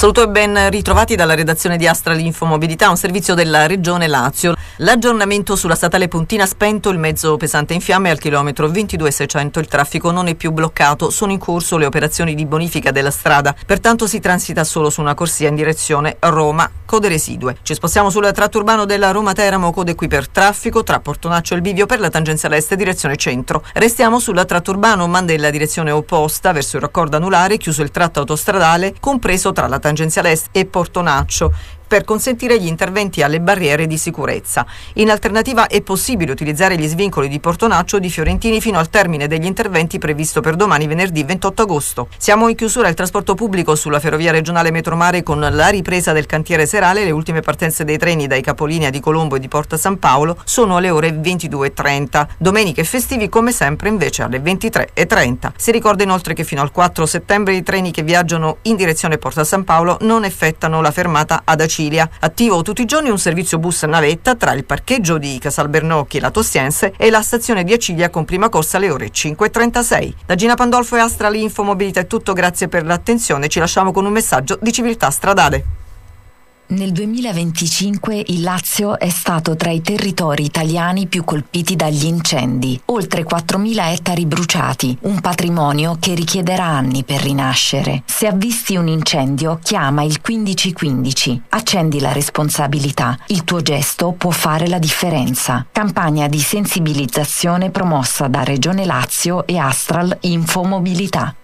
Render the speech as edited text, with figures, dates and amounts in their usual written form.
Saluto e ben ritrovati dalla redazione di Astral Infomobilità, un servizio della Regione Lazio. L'aggiornamento sulla statale Pontina spento, il mezzo pesante in fiamme al chilometro 22,600, il traffico non è più bloccato, sono in corso le operazioni di bonifica della strada, pertanto si transita solo su una corsia in direzione Roma, code residue. Ci spostiamo sul tratto urbano della Roma-Teramo, code qui per traffico tra Portonaccio e il Bivio per la tangenziale est direzione centro. Restiamo sul tratto urbano Mandella direzione opposta verso il raccordo anulare, chiuso il tratto autostradale compreso tra la tangenziale est e Portonaccio, per consentire gli interventi alle barriere di sicurezza. In alternativa è possibile utilizzare gli svincoli di Portonaccio o di Fiorentini fino al termine degli interventi previsto per domani venerdì 28 agosto. Siamo in chiusura al trasporto pubblico sulla ferrovia regionale Metromare con la ripresa del cantiere serale. Le ultime partenze dei treni dai capolinea di Colombo e di Porta San Paolo sono alle ore 22:30. Domeniche e festivi come sempre invece alle 23:30. Si ricorda inoltre che fino al 4 settembre i treni che viaggiano in direzione Porta San Paolo non effettano la fermata ad Acilia. Attivo tutti i giorni un servizio bus navetta tra il parcheggio di Casalbernocchi e la Tossiense e la stazione di Acilia con prima corsa alle ore 5:36. Da Gina Pandolfo e Astral Infomobilità è tutto, grazie per l'attenzione. Ci lasciamo con un messaggio di civiltà stradale. Nel 2025 il Lazio è stato tra i territori italiani più colpiti dagli incendi. Oltre 4.000 ettari bruciati, un patrimonio che richiederà anni per rinascere. Se avvisti un incendio, chiama il 1515. Accendi la responsabilità. Il tuo gesto può fare la differenza. Campagna di sensibilizzazione promossa da Regione Lazio e Astral Infomobilità.